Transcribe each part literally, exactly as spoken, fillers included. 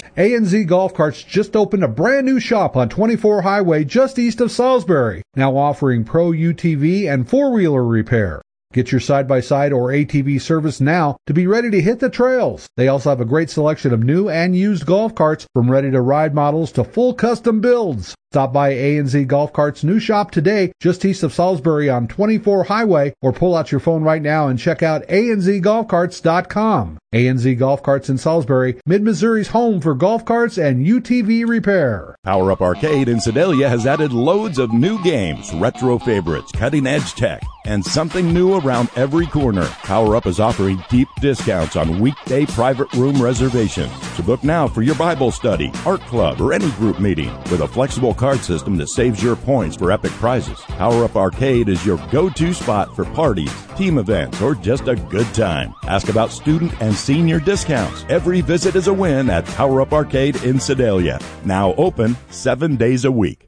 A N Z Golf Carts just opened a brand new shop on twenty-four Highway just east of Salisbury, now offering pro U T V and four-wheeler repair. Get your side-by-side or A T V service now to be ready to hit the trails. They also have a great selection of new and used golf carts, from ready-to-ride models to full custom builds. Stop by A N Z Golf Carts' new shop today, just east of Salisbury on twenty-four Highway, or pull out your phone right now and check out A N Z golf carts dot com. A N Z Golf Carts in Salisbury, Mid-Missouri's home for golf carts and U T V repair. Power Up Arcade in Sedalia has added loads of new games, retro favorites, cutting-edge tech, and something new around every corner. Power Up is offering deep discounts on weekday private room reservations. So book now for your Bible study, art club, or any group meeting with a flexible card system that saves your points for epic prizes. Power Up Arcade is your go-to spot for parties, team events, or just a good time. Ask about student and senior discounts. Every visit is a win at Power Up Arcade in Sedalia. Now open seven days a week.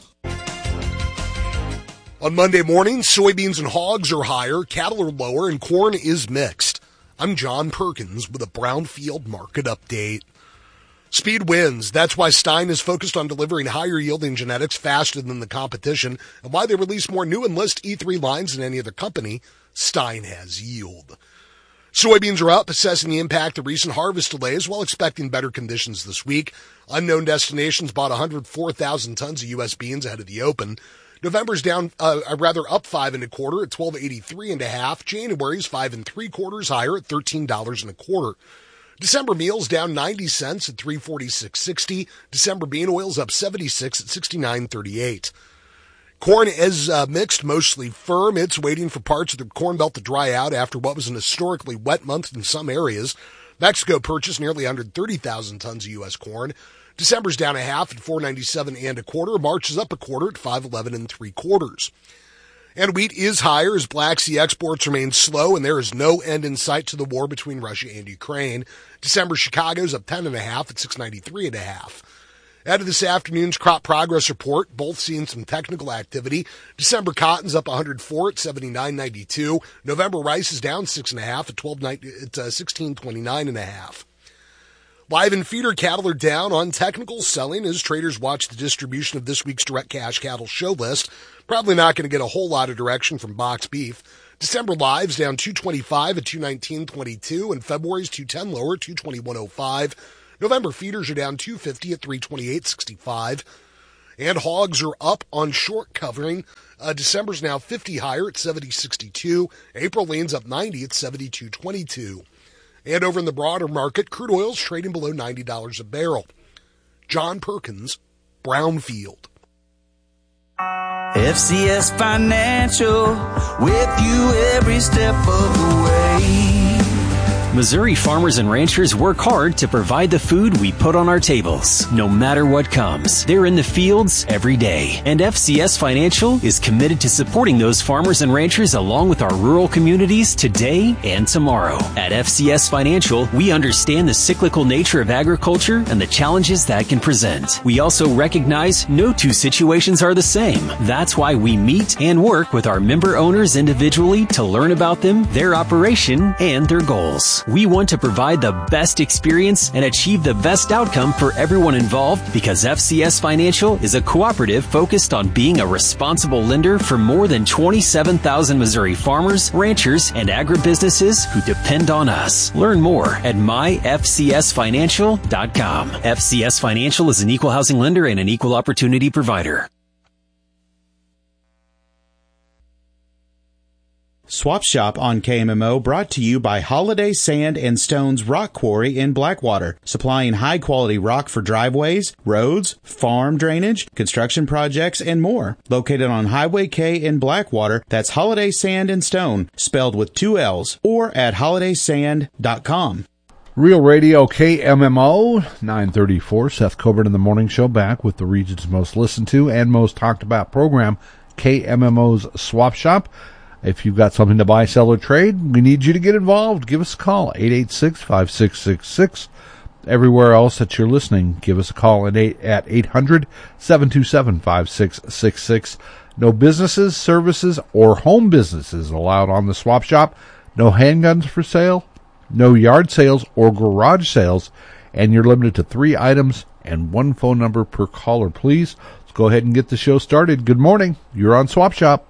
On Monday morning, soybeans and hogs are higher, cattle are lower, and corn is mixed. I'm John Perkins with a Brownfield Market Update. Speed wins. That's why Stein is focused on delivering higher yielding genetics faster than the competition, and why they release more new Enlist E three lines than any other company. Stein has yield. Soybeans are up, assessing the impact of recent harvest delays while expecting better conditions this week. Unknown Destinations bought one hundred four thousand tons of U S beans ahead of the open. November's down, uh, rather up five and a quarter at twelve eighty-three and a half. January's five and three quarters higher at thirteen dollars and a quarter. December meal's down ninety cents at three forty-six sixty. December bean oil's up seventy-six at sixty-nine thirty-eight. Corn is uh, mixed, mostly firm. It's waiting for parts of the Corn Belt to dry out after what was an historically wet month in some areas. Mexico purchased nearly one hundred thirty thousand tons of U S corn. December's down a half at four ninety-seven and a quarter. March is up a quarter at five eleven and three quarters. And wheat is higher as Black Sea exports remain slow, and there is no end in sight to the war between Russia and Ukraine. December Chicago's up ten and a half at six ninety-three and a half. Add to this afternoon's crop progress report, both seeing some technical activity. December cotton's up one hundred four at seventy-nine ninety-two. November rice is down six and a half at twelve at uh, sixteen twenty-nine and a half. Live and feeder cattle are down on technical selling as traders watch the distribution of this week's direct cash cattle show list. Probably not going to get a whole lot of direction from box beef. December live's down two twenty-five at two nineteen twenty-two, and February's two ten lower at two twenty-one oh five. November feeders are down two fifty at three twenty-eight sixty-five. And hogs are up on short covering. Uh, December's now fifty higher at seventy sixty-two. April leans up ninety at seventy-two twenty-two. And over in the broader market, crude oil's trading below ninety dollars a barrel. John Perkins, Brownfield. F C S Financial, with you every step of the way. Missouri farmers and ranchers work hard to provide the food we put on our tables. No matter what comes, they're in the fields every day. And F C S Financial is committed to supporting those farmers and ranchers along with our rural communities today and tomorrow. At F C S Financial, we understand the cyclical nature of agriculture and the challenges that can present. We also recognize no two situations are the same. That's why we meet and work with our member owners individually to learn about them, their operation, and their goals. We want to provide the best experience and achieve the best outcome for everyone involved because F C S Financial is a cooperative focused on being a responsible lender for more than twenty-seven thousand Missouri farmers, ranchers, and agribusinesses who depend on us. Learn more at my f c s financial dot com. F C S Financial is an equal housing lender and an equal opportunity provider. Swap Shop on K M M O brought to you by Holiday Sand and Stones Rock Quarry in Blackwater, supplying high-quality rock for driveways, roads, farm drainage, construction projects, and more. Located on Highway K in Blackwater, that's Holiday Sand and Stone, spelled with two L's, or at holiday sand dot com. Real Radio K M M O, nine thirty-four. Seth Coburn in the Morning Show, back with the region's most listened to and most talked about program, K M M O's Swap Shop. If you've got something to buy, sell, or trade, we need you to get involved. Give us a call, eight eight six, five six six six. Everywhere else that you're listening, give us a call at eight hundred, seven two seven, five six six six. No businesses, services, or home businesses allowed on the Swap Shop. No handguns for sale. No yard sales or garage sales. and you're limited to three items and one phone number per caller, please. Let's go ahead and get the show started. Good morning. You're on Swap Shop.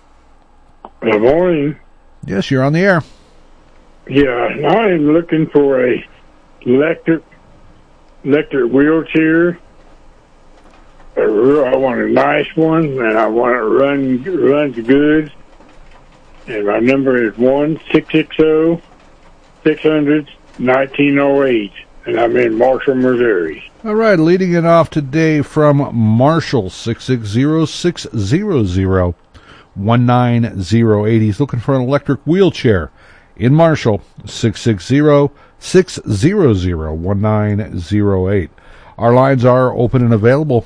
Good morning. Yes, you're on the air. Yeah, I'm looking for a electric electric wheelchair. I want a nice one, and I want it run runs good. And my number is one six six zero six hundred nineteen oh eight, and I'm in Marshall, Missouri. All right, leading it off today from Marshall, six six zero six zero zero one nine zero eight. He's looking for an electric wheelchair in Marshall, six six zero six zero zero one nine zero eight. Our lines are open and available.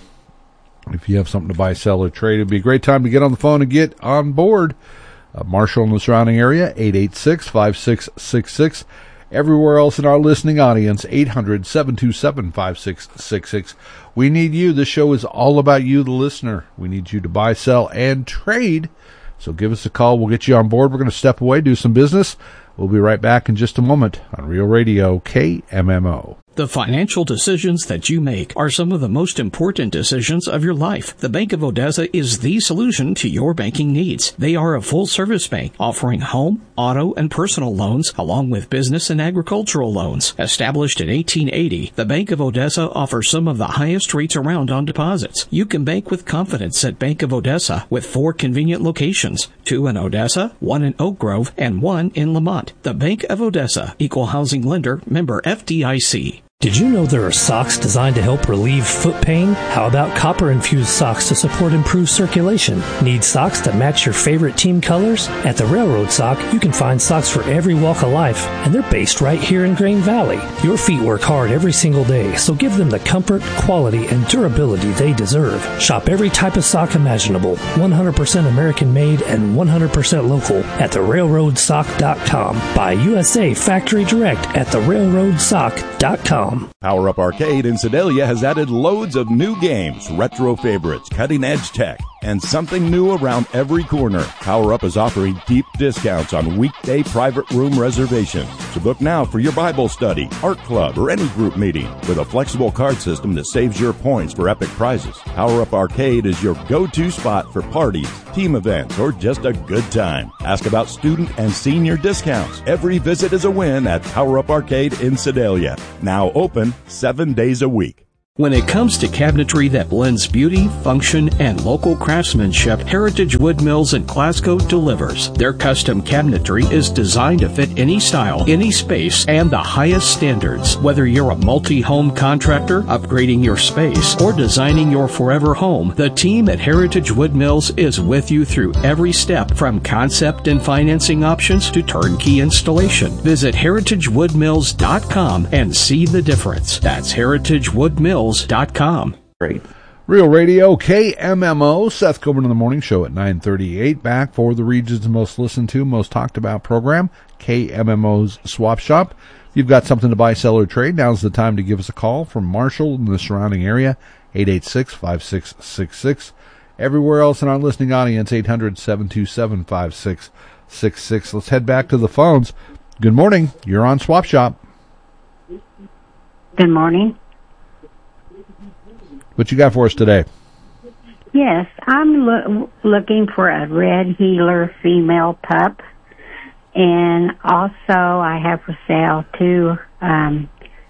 If you have something to buy, sell, or trade, it'd be a great time to get on the phone and get on board. Uh, Marshall and the surrounding area, eight eight six, five six six six. Everywhere else in our listening audience, eight hundred, seven two seven, five six six six. We need you. This show is all about you, the listener. We need you to buy, sell, and trade. So give us a call. We'll get you on board. We're going to step away, do some business. We'll be right back in just a moment on Real Radio K M M O. The financial decisions that you make are some of the most important decisions of your life. The Bank of Odessa is the solution to your banking needs. They are a full-service bank offering home, auto, and personal loans, along with business and agricultural loans. Established in eighteen eighty, the Bank of Odessa offers some of the highest rates around on deposits. You can bank with confidence at Bank of Odessa with four convenient locations, two in Odessa, one in Oak Grove, and one in Lamont. The Bank of Odessa, Equal Housing Lender, member F D I C. Did you know there are socks designed to help relieve foot pain? How about copper-infused socks to support improved circulation? Need socks that match your favorite team colors? At the Railroad Sock, you can find socks for every walk of life, and they're based right here in Grain Valley. Your feet work hard every single day, so give them the comfort, quality, and durability they deserve. Shop every type of sock imaginable, one hundred percent American-made and one hundred percent local at the railroad sock dot com. Buy U S A Factory Direct at the railroad sock dot com. Power Up Arcade in Sedalia has added loads of new games, retro favorites, cutting-edge tech, and something new around every corner. Power Up is offering deep discounts on weekday private room reservations. So book now for your Bible study, art club, or any group meeting with a flexible card system that saves your points for epic prizes. Power Up Arcade is your go-to spot for parties, team events, or just a good time. Ask about student and senior discounts. Every visit is a win at Power Up Arcade in Sedalia. Now open seven days a week. When it comes to cabinetry that blends beauty, function, and local craftsmanship, Heritage Wood Mills in Glasgow delivers. Their custom cabinetry is designed to fit any style, any space, and the highest standards. Whether you're a multi-home contractor, upgrading your space, or designing your forever home, the team at Heritage Wood Mills is with you through every step, from concept and financing options to turnkey installation. Visit heritage wood mills dot com and see the difference. That's heritage wood mills dot com. Great. Real Radio K M M O. Seth Coburn in the Morning Show at nine thirty-eight. Back for the region's most listened to, most talked about program, K M M O's Swap Shop. If you've got something to buy, sell, or trade, now's the time to give us a call from Marshall and the surrounding area, eight eight six, five six six six. Everywhere else in our listening audience, eight hundred, seven two seven, five six six six. Let's head back to the phones. Good morning. You're on Swap Shop. Good morning. What you got for us today? Yes, I'm lo- looking for a red heeler female pup, and also I have for sale two um,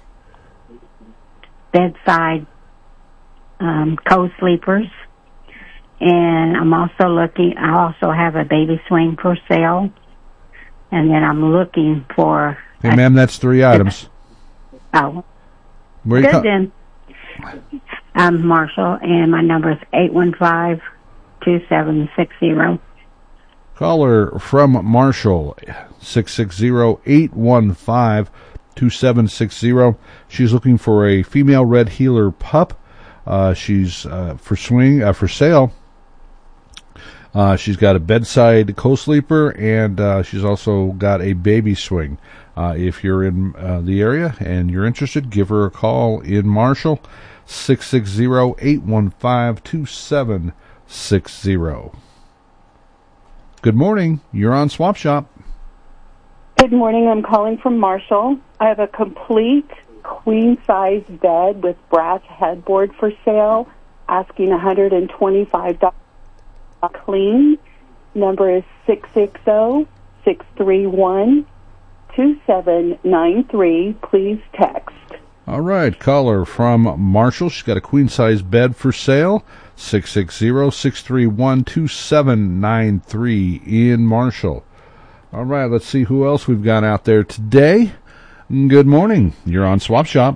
bedside um, co-sleepers, and I'm also looking. I also have a baby swing for sale, and then I'm looking for. Hey, a, ma'am, that's three items. Oh, Where you good co- then. I'm Marshall, and my number is eight one five, two seven six zero. Caller from Marshall, six six zero, eight one five, two seven six zero. She's looking for a female red heeler pup. Uh, she's uh, for swing, uh, for sale. Uh, she's got a bedside co-sleeper, and uh, she's also got a baby swing. Uh, if you're in uh, the area and you're interested, give her a call in Marshall, six six zero, eight one five, two seven six zero. Good morning. You're on Swap Shop. Good morning. I'm calling from Marshall. I have a complete queen-size bed with brass headboard for sale, asking one hundred twenty-five dollars clean. Number is six six zero, six three one, two seven nine three. Please text. All right, caller from Marshall. She's got a queen-size bed for sale. six six zero, six three one, two seven nine three in Marshall. All right, let's see who else we've got out there today. Good morning. You're on Swap Shop.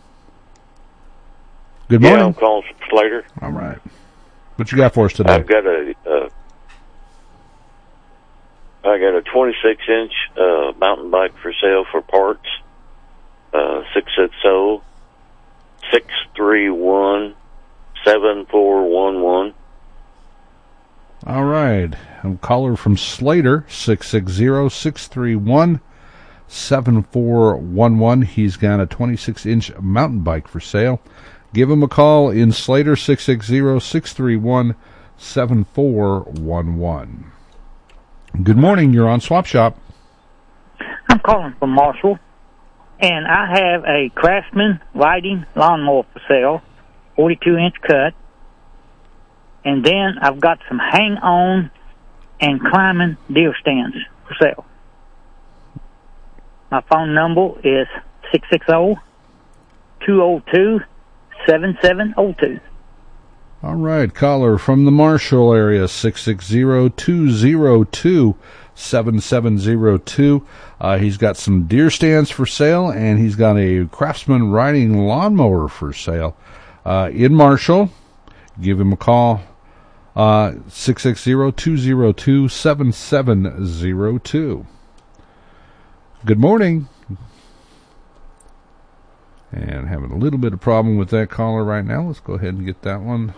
Good morning. Yeah, I'm calling from Slater. All right. What you got for us today? I've got a, uh, I got a twenty-six inch uh, mountain bike for sale for parts. Uh, six six zero, six three one, seven four one one. All right. I'm caller from Slater, six six zero, six three one, seven four one one. He's got a twenty-six inch mountain bike for sale. Give him a call in Slater, six six zero, six three one, seven four one one. Good morning. You're on Swap Shop. I'm calling from Marshall, and I have a Craftsman riding lawnmower for sale, forty-two inch cut. And then I've got some hang-on and climbing deer stands for sale. My phone number is six six zero, two zero two, seven seven zero two. All right, caller from the Marshall area, six six zero, two zero two, seven seven zero two. Uh, he's got some deer stands for sale, and he's got a Craftsman riding lawnmower for sale uh, in Marshall. Give him a call, uh, six six zero, two zero two, seven seven zero two. Good morning. And having a little bit of problem with that caller right now. Let's go ahead and get that one.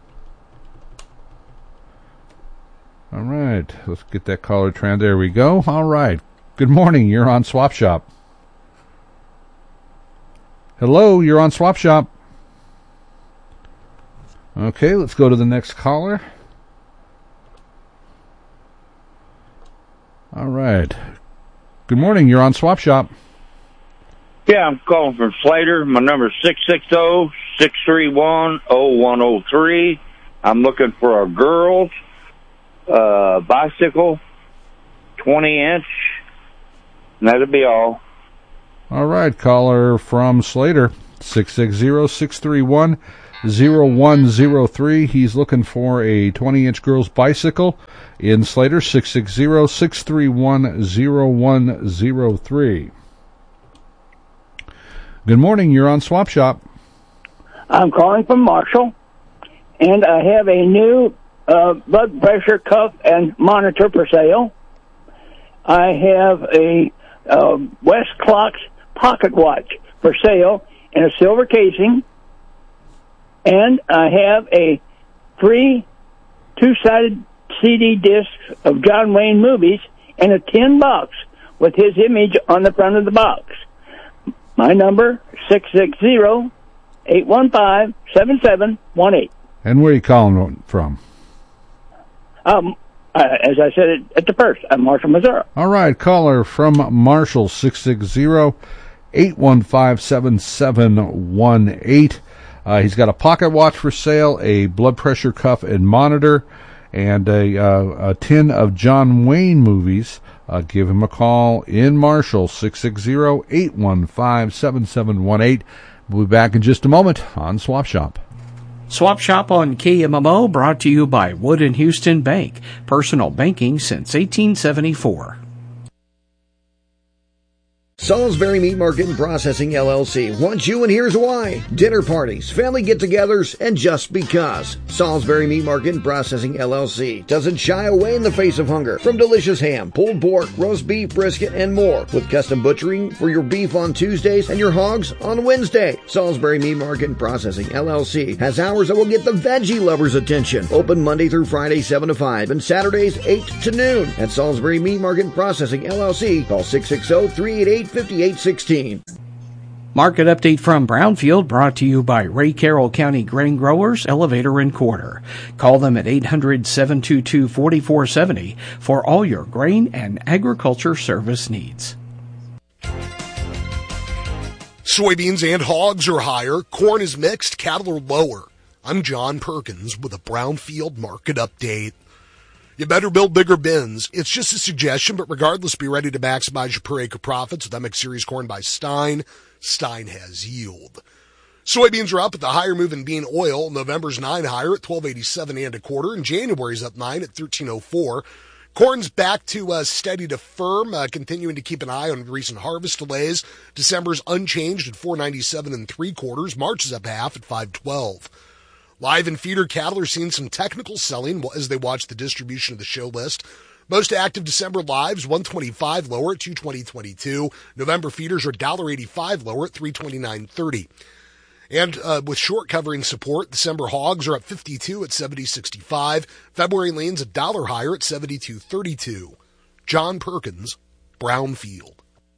All right, let's get that caller trend. There we go. All right. Good morning. You're on Swap Shop. Hello, you're on Swap Shop. Okay, let's go to the next caller. All right. Good morning. You're on Swap Shop. Yeah, I'm calling from Slater. My number is six six zero, six three one, zero one zero three. I'm looking for a girl's uh, bicycle, twenty inch, and that'll be all. All right, caller from Slater, six six zero, six three one, zero one zero three. He's looking for a twenty inch girl's bicycle in Slater, six six zero, six three one, zero one zero three. Good morning. You're on Swap Shop. I'm calling from Marshall, and I have a new uh, blood pressure cuff and monitor for sale. I have a uh, West Clocks pocket watch for sale in a silver casing, and I have a free two-sided C D disc of John Wayne movies in a tin box with his image on the front of the box. My number, six six zero, eight one five, seven seven one eight. And where are you calling from? Um, uh, as I said at the first, I'm Marshall, Missouri. All right, caller from Marshall, six six zero, eight one five, seven seven one eight. Uh, he's got a pocket watch for sale, a blood pressure cuff and monitor, and a, uh, a tin of John Wayne movies. Uh, give him a call in Marshall, six six zero, eight one five, seven seven one eight. We'll be back in just a moment on Swap Shop. Swap Shop on K M M O, brought to you by Wood and Houston Bank. Personal banking since eighteen seventy-four. Salisbury Meat Market and Processing, L L C wants you, and here's why. Dinner parties, family get-togethers, and just because. Salisbury Meat Market and Processing, L L C doesn't shy away in the face of hunger. From delicious ham, pulled pork, roast beef, brisket, and more. With custom butchering for your beef on Tuesdays and your hogs on Wednesday. Salisbury Meat Market and Processing, L L C has hours that will get the veggie lovers' attention. Open Monday through Friday, seven to five, and Saturdays, eight to noon. At Salisbury Meat Market and Processing, L L C, call six six zero, three eight eight, five eight one six. Market update from Brownfield, brought to you by Ray Carroll County Grain Growers, Elevator and Quarter. Call them at eight hundred, seven two two, four four seven zero for all your grain and agriculture service needs. Soybeans and hogs are higher. Corn is mixed. Cattle are lower. I'm John Perkins with a Brownfield market update. You better build bigger bins. It's just a suggestion, but regardless, be ready to maximize your per acre profits with M X Series corn by Stein. Stein has yield. Soybeans are up at the higher moving bean oil. November's nine higher at twelve eighty-seven and a quarter, and January's up nine at thirteen oh four. Corn's back to uh, steady to firm, uh, continuing to keep an eye on recent harvest delays. December's unchanged at four ninety-seven and three quarters. March is up half at five twelve. Live and feeder cattle are seeing some technical selling as they watch the distribution of the show list. Most active December lives, one twenty-five lower at two twenty twenty-two. November feeders are one eighty-five lower at three twenty-nine thirty. And uh, with short covering support, December hogs are up fifty-two at seventy sixty-five. February leans a dollar higher at seventy-two thirty-two. John Perkins, Brownfield.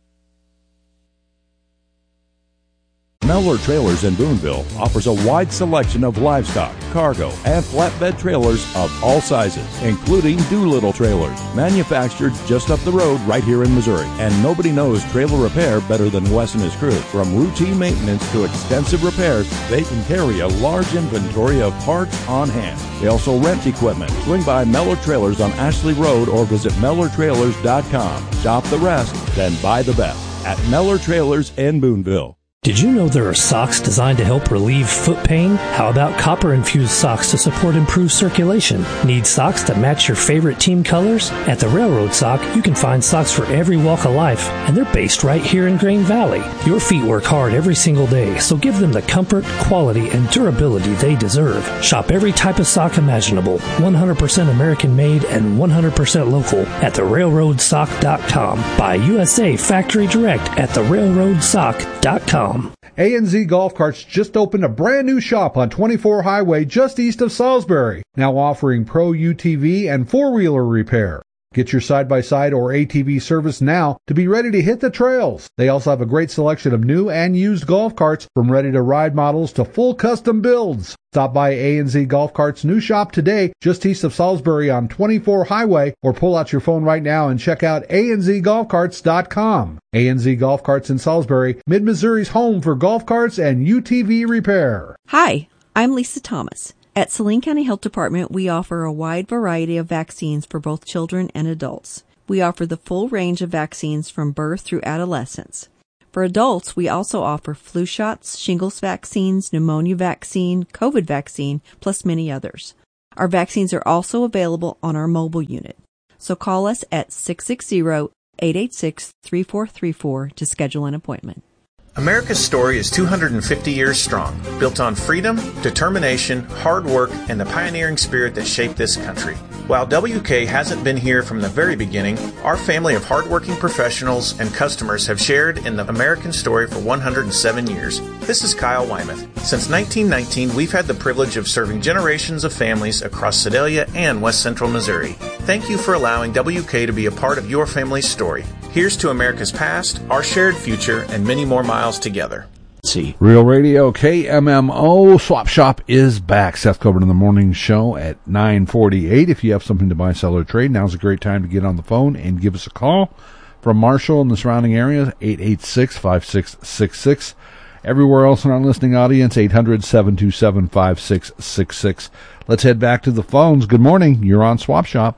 Mellor Trailers in Boonville offers a wide selection of livestock, cargo, and flatbed trailers of all sizes, including Doolittle trailers, manufactured just up the road right here in Missouri. And nobody knows trailer repair better than Wes and his crew. From routine maintenance to extensive repairs, they can carry a large inventory of parts on hand. They also rent equipment. Swing by Mellor Trailers on Ashley Road or visit Mellor Trailers dot com. Shop the rest, then buy the best at Mellor Trailers in Boonville. Did you know there are socks designed to help relieve foot pain? How about copper-infused socks to support improved circulation? Need socks to match your favorite team colors? At the Railroad Sock, you can find socks for every walk of life, and they're based right here in Grain Valley. Your feet work hard every single day, so give them the comfort, quality, and durability they deserve. Shop every type of sock imaginable, one hundred percent American-made and one hundred percent local at the railroad sock dot com. Buy U S A factory direct at the railroad sock dot com. A N Z Golf Carts just opened a brand new shop on twenty-four Highway just east of Salisbury, now offering Pro U T V and four-wheeler repair. Get your side-by-side or A T V service now to be ready to hit the trails. They also have a great selection of new and used golf carts, from ready-to-ride models to full custom builds. Stop by A N Z Golf Carts' new shop today, just east of Salisbury on twenty-four Highway, or pull out your phone right now and check out A N Z golf carts dot com. A N Z Golf Carts in Salisbury, Mid-Missouri's home for golf carts and U T V repair. Hi, I'm Lisa Thomas. At Saline County Health Department, we offer a wide variety of vaccines for both children and adults. We offer the full range of vaccines from birth through adolescence. For adults, we also offer flu shots, shingles vaccines, pneumonia vaccine, COVID vaccine, plus many others. Our vaccines are also available on our mobile unit. So call us at six six zero, eight eight six, three four three four to schedule an appointment. America's story is two hundred fifty years strong, built on freedom, determination, hard work, and the pioneering spirit that shaped this country. While W K hasn't been here from the very beginning, our family of hardworking professionals and customers have shared in the American story for one hundred seven years. This is Kyle Wymuth. Since nineteen nineteen, we've had the privilege of serving generations of families across Sedalia and West Central Missouri. Thank you for allowing W K to be a part of your family's story. Here's to America's past, our shared future, and many more miles together. See. Real Radio, K M M O, Swap Shop is back. Seth Coburn in the morning show at nine forty-eight. If you have something to buy, sell, or trade, now's a great time to get on the phone and give us a call. From Marshall and the surrounding area, eight eight six, five six six six. Everywhere else in our listening audience, eight hundred, seven two seven, five six six six. Let's head back to the phones. Good morning. You're on Swap Shop.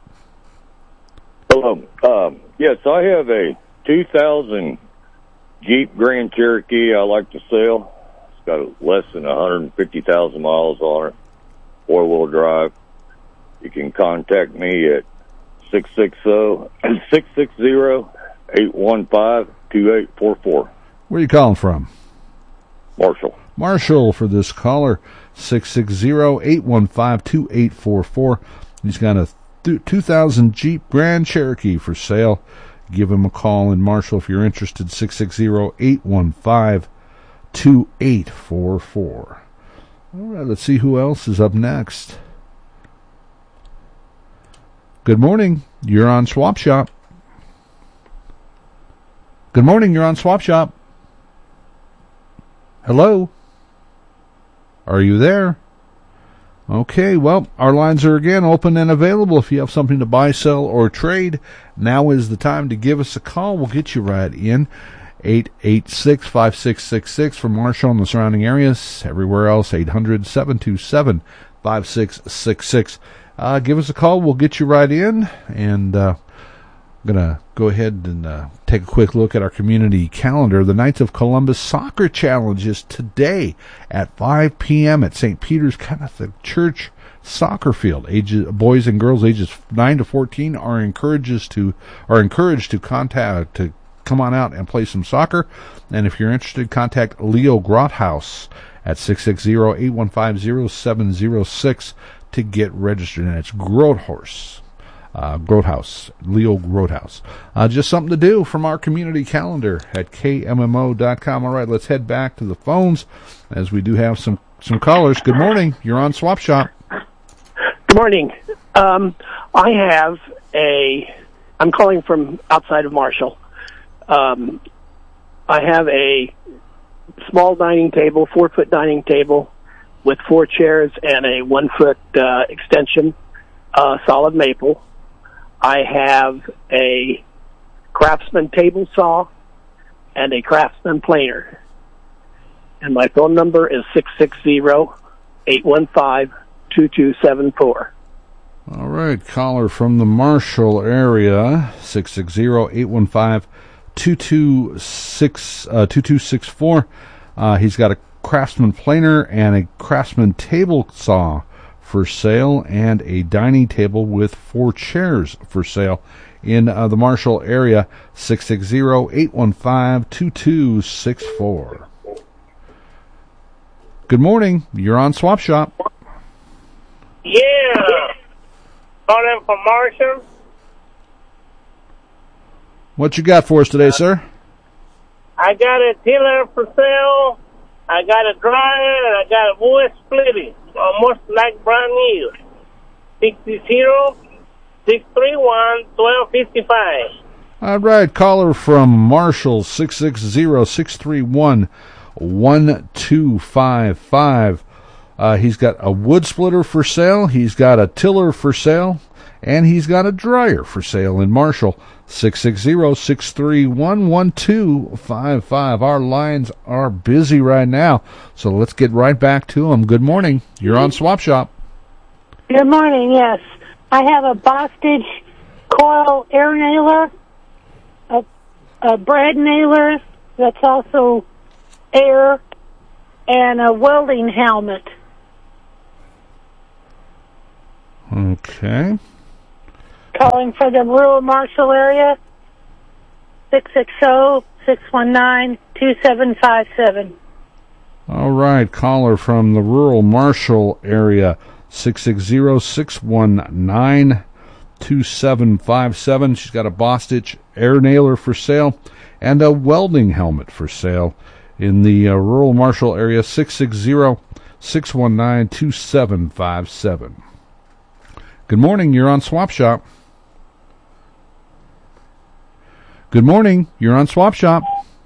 Hello. Um, yes, I have a two thousand Jeep Grand Cherokee I like to sell. It's got less than one hundred fifty thousand miles on it, four-wheel drive. You can contact me at six six zero, six six zero, eight one five, two eight four four. Where are you calling from? Marshall. Marshall for this caller, six six zero, eight one five, two eight four four. He's got a th- two thousand Jeep Grand Cherokee for sale. Give him a call in Marshall if you're interested, six six zero, eight one five, two eight four four. All right, let's see who else is up next. Good morning. You're on Swap Shop. Good morning. You're on Swap Shop. Hello? Are you there? Okay, well, our lines are again open and available. If you have something to buy, sell, or trade, now is the time to give us a call. We'll get you right in. eight eight six, five six six six for Marshall and the surrounding areas. Everywhere else, eight hundred, seven two seven, five six six six. Uh, give us a call. We'll get you right in. And uh, I'm going to go ahead and uh, take a quick look at our community calendar. The Knights of Columbus Soccer Challenge is today at five p.m. at Saint Peter's Catholic Church soccer field. Ages, boys and girls ages nine to fourteen are encouraged to are encouraged to contact to come on out and play some soccer. And if you're interested, contact Leo Grothaus at six six zero, eight one five, zero seven zero six to get registered. And it's Grothorse. Uh, Grothaus, Leo Grothaus. Uh, just something to do from our community calendar at K M M O dot com. All right, let's head back to the phones as we do have some, some callers. Good morning. You're on Swap Shop. Good morning. Um, I have a, I'm calling from outside of Marshall. Um, I have a small dining table, four-foot dining table with four chairs and a one-foot uh, extension, uh, solid maple. I have a Craftsman table saw and a Craftsman planer. And my phone number is six six zero, eight one five, two two seven four. All right, caller from the Marshall area, six six zero, eight one five, two two six four. Uh, he's got a Craftsman planer and a Craftsman table saw for sale, and a dining table with four chairs for sale in uh, the Marshall area, six six zero, eight one five, two two six four. Good morning. You're on Swap Shop. Yeah. Calling from Marshall. What you got for us today, sir? I got a tiller for sale. I got a dryer, and I got a wood splitting, almost like brand new. six zero, six three one, one two five five. All right, caller from Marshall, six six zero, six three one, one two five five. Uh, he's got a wood splitter for sale, he's got a tiller for sale, and he's got a dryer for sale in Marshall. six six zero, six three one, one two five five. Our lines are busy right now, so let's get right back to them. Good morning. You're on Swap Shop. Good morning, yes. I have a Bostage coil air nailer, a, a brad nailer that's also air, and a welding helmet. Okay. Calling for the rural Marshall area, six six zero, six one nine, two seven five seven. All right, caller from the rural Marshall area, six six zero, six one nine, two seven five seven. She's got a Bostitch air nailer for sale and a welding helmet for sale in the uh, rural Marshall area, six six zero, six one nine, two seven five seven. Good morning, you're on Swap Shop. Good morning, you're on Swap Shop.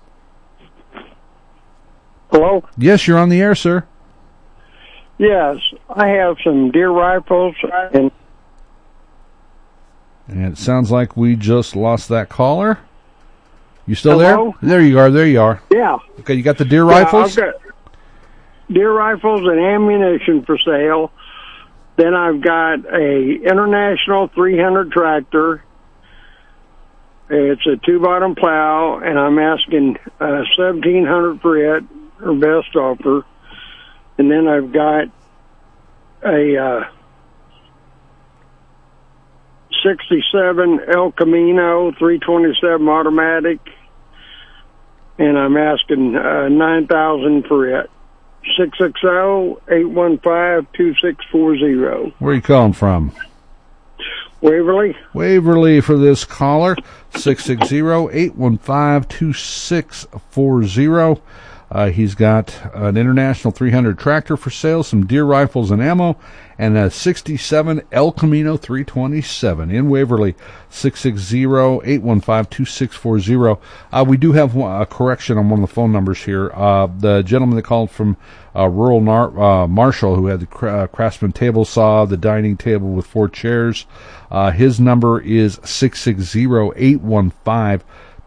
Hello? Yes, you're on the air, sir. Yes, I have some deer rifles and... And it sounds like we just lost that caller. You still Hello? there? There you are, there you are. Yeah. Okay, you got the deer Yeah, rifles? I've got deer rifles and ammunition for sale. Then I've got a International three hundred tractor. It's a two-bottom plow, and I'm asking uh, seventeen hundred for it, or best offer. And then I've got a uh, sixty-seven El Camino three twenty-seven automatic, and I'm asking uh, nine thousand for it. six six zero, eight one five, two six four zero. Where are you calling from? Waverly. Waverly for this caller, six six zero, eight one five, two six four zero. Uh, he's got an International three hundred tractor for sale, some deer rifles and ammo, and a sixty-seven El Camino three twenty-seven in Waverly, six six zero, eight one five, two six four zero. Uh, we do have a correction on one of the phone numbers here. Uh, the gentleman that called from uh, rural Nar- uh, Marshall, who had the cra- uh, Craftsman table saw, the dining table with four chairs, uh, his number is six six zero, eight one five,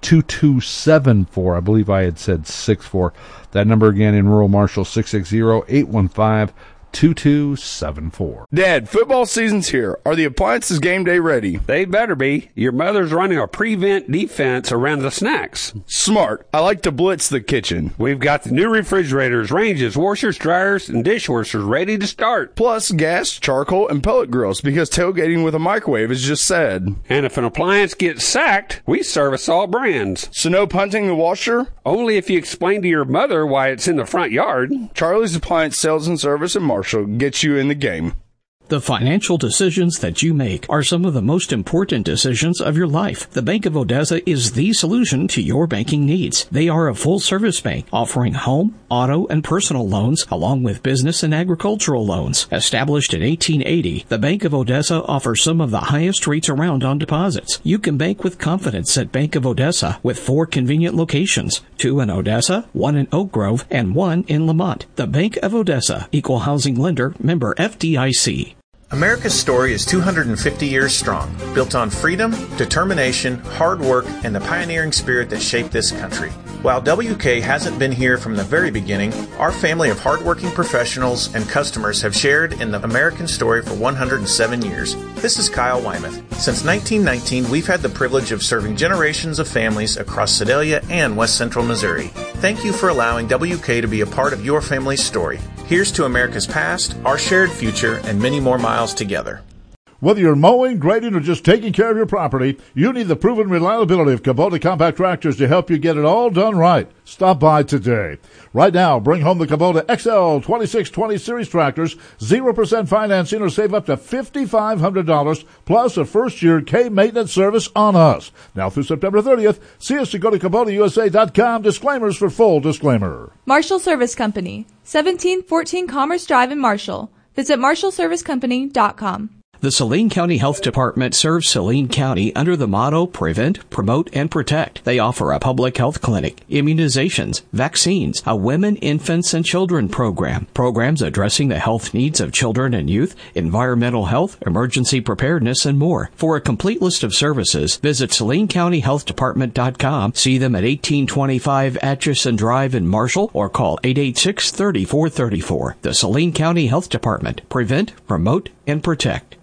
two two seven four. I believe I had said six four. That number again in rural Marshall, six six zero, eight one five, two two seven four. Dad, football season's here. Are the appliances game day ready? They better be. Your mother's running a prevent defense around the snacks. Smart. I like to blitz the kitchen. We've got the new refrigerators, ranges, washers, dryers, and dishwashers ready to start. Plus gas, charcoal, and pellet grills because tailgating with a microwave is just sad. And if an appliance gets sacked, we service all brands. So no punting the washer? Only if you explain to your mother why it's in the front yard. Charlie's Appliance Sales and Service in Marshall get you in the game. The financial decisions that you make are some of the most important decisions of your life. The Bank of Odessa is the solution to your banking needs. They are a full-service bank offering home, auto, and personal loans along with business and agricultural loans. Established in eighteen eighty, the Bank of Odessa offers some of the highest rates around on deposits. You can bank with confidence at Bank of Odessa with four convenient locations, two in Odessa, one in Oak Grove, and one in Lamont. The Bank of Odessa, Equal Housing Lender, member F D I C. America's story is two hundred fifty years strong, built on freedom, determination, hard work, and the pioneering spirit that shaped this country. While W K hasn't been here from the very beginning, our family of hardworking professionals and customers have shared in the American story for one hundred seven years. This is Kyle Wymuth. Since nineteen nineteen, we've had the privilege of serving generations of families across Sedalia and West Central Missouri. Thank you for allowing W K to be a part of your family's story. Here's to America's past, our shared future, and many more miles together. Whether you're mowing, grading, or just taking care of your property, you need the proven reliability of Kubota compact tractors to help you get it all done right. Stop by today. Right now, bring home the Kubota X L twenty-six twenty Series tractors, zero percent financing, or save up to five thousand five hundred dollars, plus a first-year K-maintenance service on us. Now through September thirtieth, see us to go to Kubota U S A dot com. Disclaimers for full disclaimer. Marshall Service Company, seventeen fourteen Commerce Drive in Marshall. Visit marshall service company dot com. The Saline County Health Department serves Saline County under the motto Prevent, Promote, and Protect. They offer a public health clinic, immunizations, vaccines, a women, infants, and children program, programs addressing the health needs of children and youth, environmental health, emergency preparedness, and more. For a complete list of services, visit saline county health department dot com, see them at eighteen twenty-five Atchison Drive in Marshall, or call eight eight six, three four three four. The Saline County Health Department. Prevent, Promote, and Protect.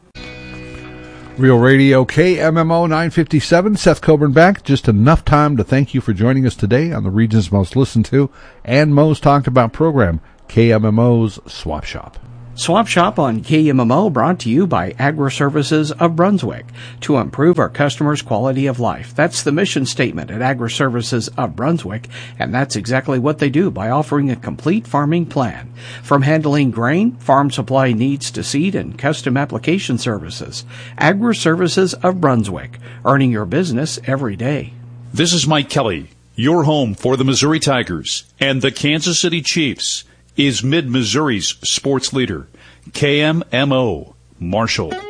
Real Radio K M M O nine fifty-seven. Seth Coburn back. Just enough time to thank you for joining us today on the region's most listened to and most talked about program, K M M O's Swap Shop. Swap Shop on K M M O brought to you by Agri-Services of Brunswick to improve our customers' quality of life. That's the mission statement at Agri-Services of Brunswick, and that's exactly what they do by offering a complete farming plan. From handling grain, farm supply needs to seed and custom application services. Agri-Services of Brunswick, earning your business every day. This is Mike Kelly. Your home for the Missouri Tigers and the Kansas City Chiefs is Mid-Missouri's sports leader, K M M O, Marshall.